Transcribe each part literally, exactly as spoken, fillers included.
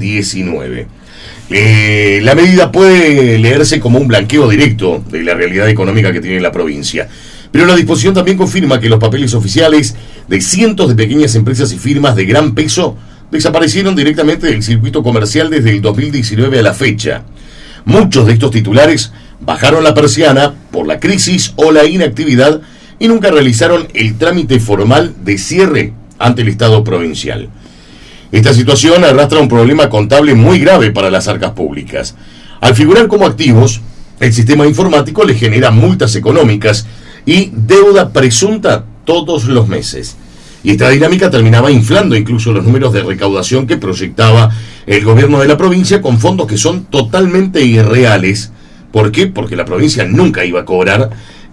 diecinueve. Eh, la medida puede leerse como un blanqueo directo de la realidad económica que tiene la provincia, pero la disposición también confirma que los papeles oficiales de cientos de pequeñas empresas y firmas de gran peso desaparecieron directamente del circuito comercial desde el dos mil diecinueve a la fecha. Muchos de estos titulares bajaron la persiana por la crisis o la inactividad y nunca realizaron el trámite formal de cierre ante el Estado provincial. Esta situación arrastra un problema contable muy grave para las arcas públicas. Al figurar como activos, el sistema informático les genera multas económicas y deuda presunta todos los meses. Y esta dinámica terminaba inflando incluso los números de recaudación que proyectaba el gobierno de la provincia con fondos que son totalmente irreales. ¿Por qué? Porque la provincia nunca iba a cobrar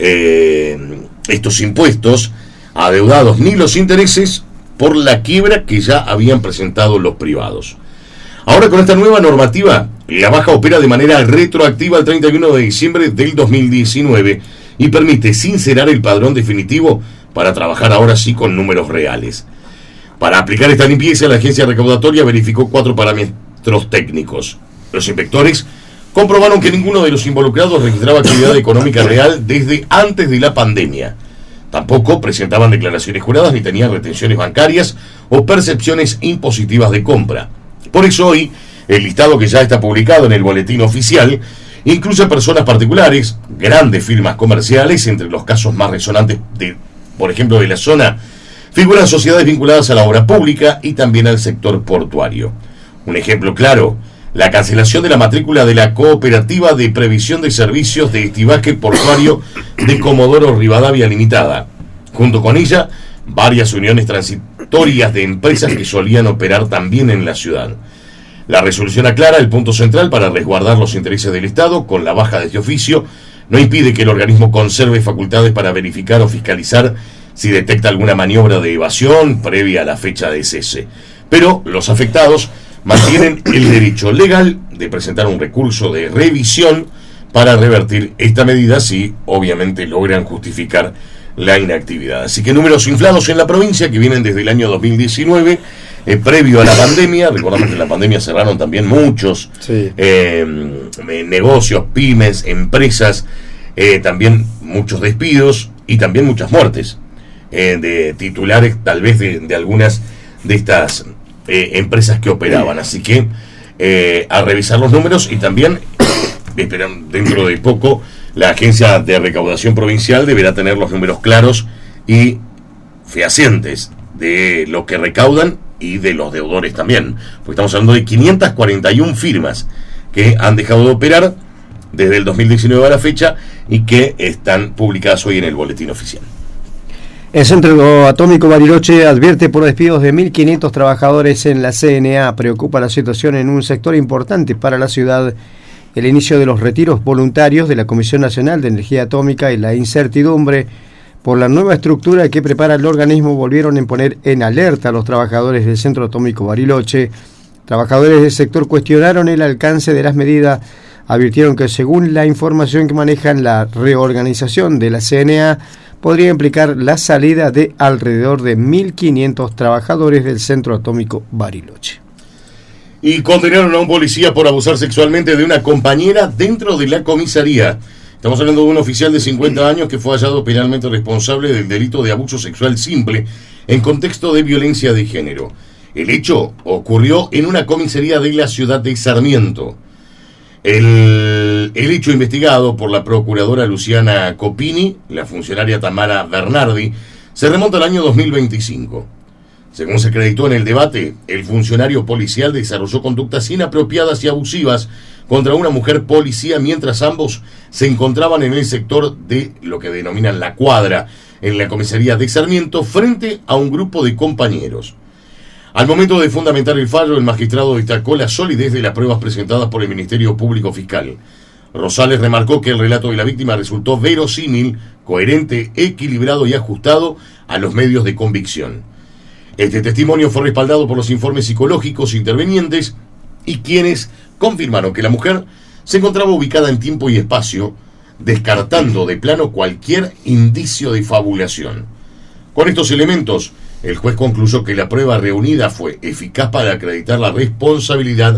eh, estos impuestos adeudados ni los intereses por la quiebra que ya habían presentado los privados. Ahora, con esta nueva normativa, la baja opera de manera retroactiva al treinta y uno de diciembre del dos mil diecinueve y permite sincerar el padrón definitivo para trabajar ahora sí con números reales. Para aplicar esta limpieza, la agencia recaudatoria verificó cuatro parámetros técnicos. Los inspectores comprobaron que ninguno de los involucrados registraba actividad económica real desde antes de la pandemia. Tampoco presentaban declaraciones juradas ni tenían retenciones bancarias o percepciones impositivas de compra. Por eso hoy, el listado que ya está publicado en el boletín oficial incluye personas particulares, grandes firmas comerciales, entre los casos más resonantes, de, por ejemplo, de la zona, figuran sociedades vinculadas a la obra pública y también al sector portuario. Un ejemplo claro, la cancelación de la matrícula de la Cooperativa de Previsión de Servicios de Estivaje Portuario de Comodoro Rivadavia Limitada. Junto con ella, varias uniones transitorias de empresas que solían operar también en la ciudad. La resolución aclara el punto central para resguardar los intereses del Estado con la baja de este oficio. No impide que el organismo conserve facultades para verificar o fiscalizar si detecta alguna maniobra de evasión previa a la fecha de cese. Pero los afectados mantienen el derecho legal de presentar un recurso de revisión para revertir esta medida si obviamente logran justificar la inactividad. Así que números inflados en la provincia que vienen desde el año dos mil diecinueve, eh, previo a la pandemia. Recordamos que en la pandemia cerraron también muchos sí. eh, negocios, pymes, empresas, eh, también muchos despidos y también muchas muertes eh, de titulares tal vez de, de algunas de estas Eh, empresas que operaban. Así que eh, a revisar los números y también esperan dentro de poco la agencia de recaudación provincial deberá tener los números claros y fehacientes de lo que recaudan y de los deudores también, porque estamos hablando de quinientas cuarenta y una firmas que han dejado de operar desde el dos mil diecinueve a la fecha y que están publicadas hoy en el boletín oficial. El Centro Atómico Bariloche advierte por despidos de mil quinientos trabajadores en la C N A. Preocupa la situación en un sector importante para la ciudad. El inicio de los retiros voluntarios de la Comisión Nacional de Energía Atómica y la incertidumbre por la nueva estructura que prepara el organismo volvieron a poner en alerta a los trabajadores del Centro Atómico Bariloche. Trabajadores del sector cuestionaron el alcance de las medidas. Advirtieron que según la información que manejan, la reorganización de la C N A podría implicar la salida de alrededor de mil quinientos trabajadores del Centro Atómico Bariloche. Y condenaron a un policía por abusar sexualmente de una compañera dentro de la comisaría. Estamos hablando de un oficial de cincuenta años que fue hallado penalmente responsable del delito de abuso sexual simple en contexto de violencia de género. El hecho ocurrió en una comisaría de la ciudad de Sarmiento. El, el hecho investigado por la procuradora Luciana Copini, la funcionaria Tamara Bernardi, se remonta al año dos mil veinticinco. Según se acreditó en el debate, el funcionario policial desarrolló conductas inapropiadas y abusivas contra una mujer policía mientras ambos se encontraban en el sector de lo que denominan la cuadra, en la comisaría de Sarmiento, frente a un grupo de compañeros. Al momento de fundamentar el fallo, el magistrado destacó la solidez de las pruebas presentadas por el Ministerio Público Fiscal. Rosales remarcó que el relato de la víctima resultó verosímil, coherente, equilibrado y ajustado a los medios de convicción. Este testimonio fue respaldado por los informes psicológicos intervenientes y quienes confirmaron que la mujer se encontraba ubicada en tiempo y espacio, descartando de plano cualquier indicio de fabulación. Con estos elementos, el juez concluyó que la prueba reunida fue eficaz para acreditar la responsabilidad